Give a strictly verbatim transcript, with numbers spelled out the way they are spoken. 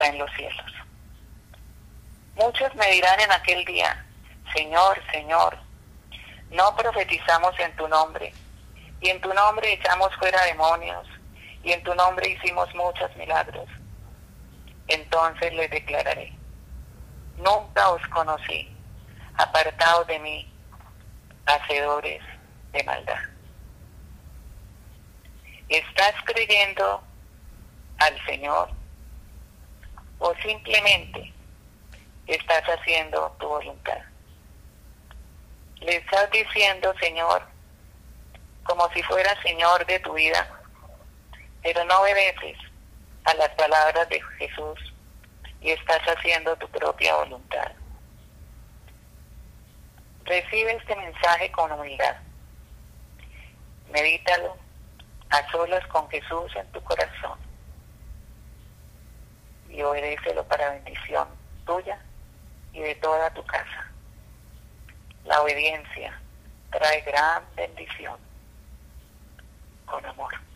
está en los cielos. Muchos me dirán en aquel día: Señor, Señor, no profetizamos en tu nombre, y en tu nombre echamos fuera demonios, y en tu nombre hicimos muchos milagros. Entonces les declararé: nunca os conocí, apartados de mí, hacedores de maldad. ¿Estás creyendo al Señor o simplemente estás haciendo tu voluntad? Le estás diciendo Señor como si fuera Señor de tu vida, pero no obedeces a las palabras de Jesús y estás haciendo tu propia voluntad. Recibe este mensaje con humildad. Medítalo a solas con Jesús en tu corazón y obedécelo para bendición tuya y de toda tu casa. La obediencia trae gran bendición con amor.